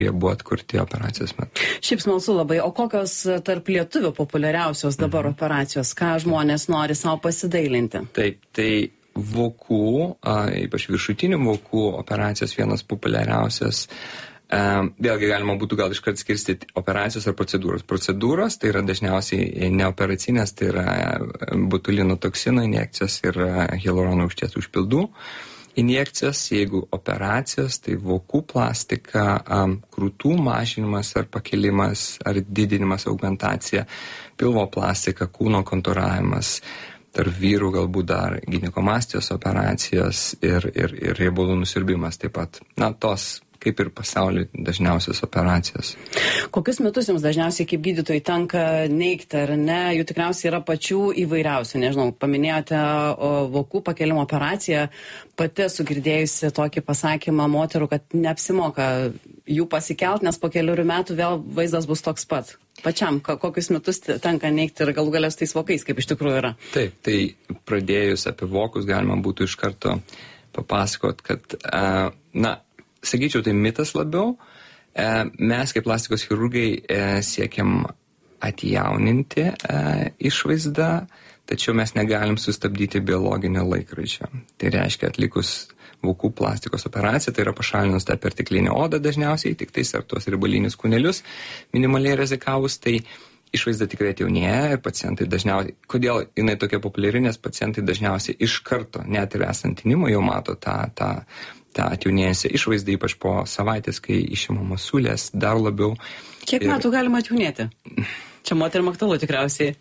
jie buvo atkurti operacijos metu. Šiaip smalsu labai, o kokios tarp lietuvių populiariausios dabar operacijos, ką žmonės nori savo pasidailinti? Taip, tai vokų, ypač viršutinių vokų operacijos vienas populiariausias. Vėlgi galima būtų gal iškart skirstyti operacijos ar procedūros. Procedūros tai yra dažniausiai neoperacinės, tai yra botulino toksino injekcijos ir hialurono rūgšties užpildų injekcijos. Jeigu operacijos, tai vokų plastika, krūtų mažinimas ar pakelimas ar didinimas, augmentacija, pilvo plastika, kūno kontūravimas. Tarp vyrų galbūt dar ginekomastijos operacijos ir riebalų nusiurbimas taip pat. Na, tos kaip ir pasaulyje dažniausios operacijos. Kokius metus jums dažniausiai kaip gydytojai tenka neigti, ar ne? Jų tikriausiai yra pačių įvairiausių. Nežinau, paminėjote vokų pakelimo operaciją. Pati esu girdėjusi tokį pasakymą moterų, kad neapsimoka jų pasikelt, nes po keliurių metų vėl vaizdas bus toks pat. Pačiam, kokius metus tenka neigti ir galų galės tais vokais, kaip iš tikrųjų yra? Taip, tai pradėjus apie vokus galima būtų iš karto papasakot, kad, sakyčiau, tai mitas labiau. Mes kaip plastikos chirurgai siekiam atjauninti išvaizdą, tačiau mes negalim sustabdyti biologinio laikrodžio. Tai reiškia, atlikus vokų plastikos operaciją, tai yra pašalinus tą perteklinę odą dažniausiai, tik tais ar tuos ribalinius kūnelius minimaliai rizikavus, tai išvaizda tikrai atjaunėja ir pacientai dažniausiai, kodėl jinai tokia populiari, nes pacientai dažniausiai iš karto, net ir esant tinimo, jau mato tą atjaunėjusią išvaizdą, ypač po savaitės, kai išimamos siūlės, dar labiau. Kiek metų galima atjaunėti? Čia moterim aktualu tikriausiai.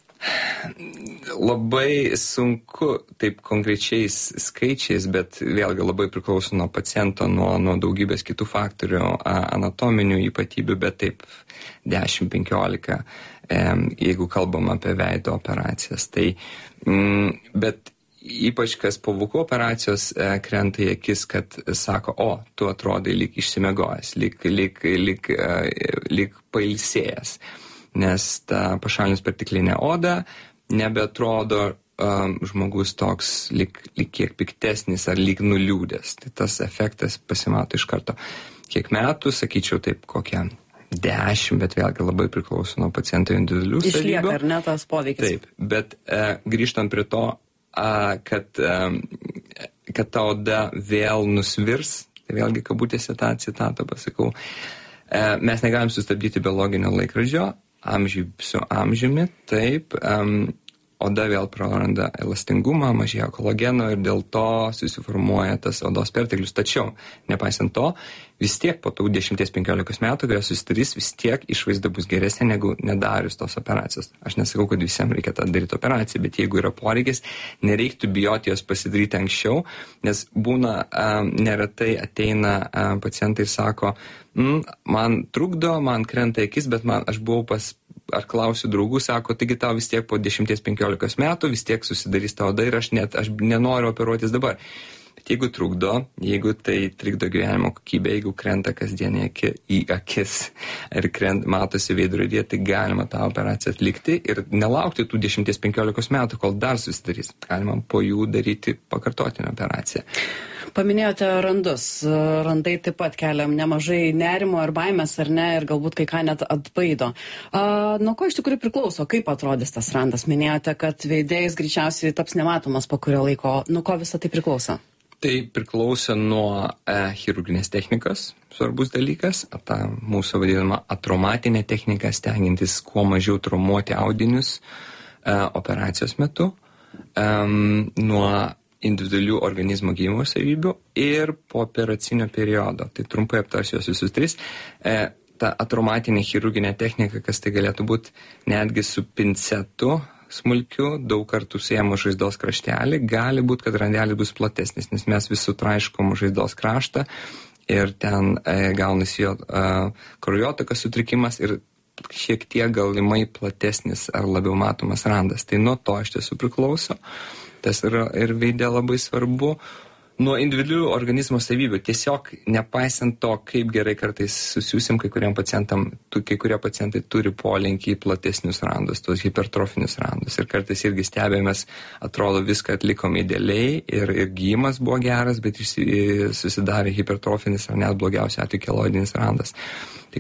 Labai sunku taip konkrečiais skaičiais, bet vėlgi labai priklauso nuo paciento, nuo daugybės kitų faktorių, anatominių ypatybių, bet taip 10-15, jeigu kalbam apie veido operacijas. Tai, bet ypač kas po vokų operacijos krenta į akis, kad sako, tu atrodai lyg išsimiegojęs, lyg pailsėjęs. Nes ta pašalinus perteklinė oda nebeatrodo žmogus toks lyg kiek piktesnis ar lyg nuliūdęs. Tai tas efektas pasimato iš karto. Kiek metų, sakyčiau, taip kokią 10, bet vėlgi labai priklauso nuo paciento individualių savybių. Išlieka ar ne tas poveikis? Taip, bet grįžtant prie to, kad ta oda vėl nusvirs, tai vėlgi kabutėse tą citatą pasakau, mes negalim sustabdyti biologinio laikrodžio, su amžiumi, taip, oda vėl praranda elastingumą, mažėja kolageno ir dėl to susiformuoja tas odos perteklius. Tačiau, nepaisant to, vis tiek po tų 10-15 metų, kai jos susidarys, vis tiek išvaizda bus geresnė negu nedarius tos operacijos. Aš nesakau, kad visiems reikia tą daryti operaciją, bet jeigu yra poreikis, nereiktų bijoti jos pasidaryti anksčiau, nes būna, neretai ateina pacientai ir sako, man trukdo, man krenta akis, bet aš buvau ar klausiu draugų, sako, taigi tau vis tiek po 10-15 metų vis tiek susidarys ta oda ir aš nenoriu operuotis dabar. Bet jeigu trukdo, jeigu tai trikdo gyvenimo kokybę, jeigu krenta kasdienį į akis ir matosi veidrodyje, tai galima tą operaciją atlikti ir nelaukti tų 10-15 metų, kol dar susidarys. Galima po jų daryti pakartotinę operaciją. Paminėjote randus. Randai taip pat keliam nemažai nerimo ir baimės, ar ne, ir galbūt kai ką net atbaido. Nuo ko iš tikrųjų priklauso, kaip atrodys tas randas? Minėjote, kad veidėjas greičiausiai taps nematomas po kurio laiko. Nuo ko visą tai priklauso? Tai priklauso nuo chirurginės technikos, svarbus dalykas, ta mūsų vadinama atraumatinė technika, stengiantis kuo mažiau traumuoti audinius operacijos metu, nuo individualių organizmo gydymo savybių ir po operacinio periodo. Tai trumpai aptarsiu juos visus tris. Ta atraumatinė chirurginė technika, kas tai galėtų būti netgi su pincetu smulkiu, daug kartų suėmus žaizdos kraštelį, gali būti, kad randelis bus platesnis, nes mes vis sutraiškom žaizdos kraštą ir ten gaunasi jo kraujotakos sutrikimas ir šiek tiek galimai platesnis ar labiau matomas randas. Tai nuo to iš tiesų priklauso. Tas yra ir veide labai svarbu. Nuo individualių organizmo savybių. Tiesiog nepaisant to, kaip gerai kartais susiūsim kai kuriam pacientam, kai kurie pacientai turi polinkį į platesnius randus, tuos hipertrofinius randus. Ir kartais irgi stebėmės, atrodo viską atlikom idealiai ir gyjimas buvo geras, bet susidarė hipertrofinis ar net blogiausia atveju keloidinis randas. Tai